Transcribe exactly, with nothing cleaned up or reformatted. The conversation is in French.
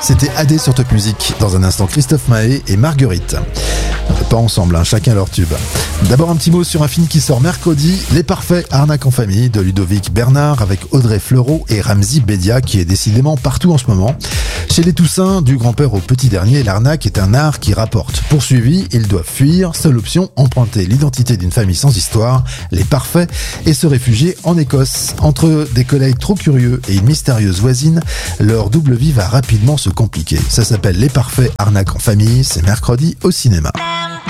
C'était A D sur Top Music. Dans un instant, Christophe Maé et Marguerite. Pas ensemble, hein, chacun leur tube. D'abord un petit mot sur un film qui sort mercredi, Les Parfaits, Arnaque en famille, de Ludovic Bernard avec Audrey Fleurot et Ramzy Bedia, qui est décidément partout en ce moment. Chez les Toussins, du grand-père au petit dernier, l'arnaque est un art qui rapporte. Poursuivis, ils doivent fuir. Seule option, emprunter l'identité d'une famille sans histoire, les Parfaits, et se réfugier en Écosse. Entre des collègues trop curieux et une mystérieuse voisine, leur double vie va rapidement se compliquer. Ça s'appelle Les Parfaits, Arnaque en famille, c'est mercredi au cinéma.